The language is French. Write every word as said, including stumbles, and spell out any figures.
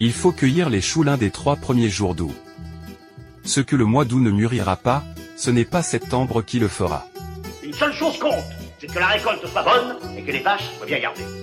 Il faut cueillir les choux l'un des trois premiers jours d'août. Ce que le mois d'août ne mûrira pas, ce n'est pas septembre qui le fera. Une seule chose compte, c'est que la récolte soit bonne et que les vaches soient bien gardées.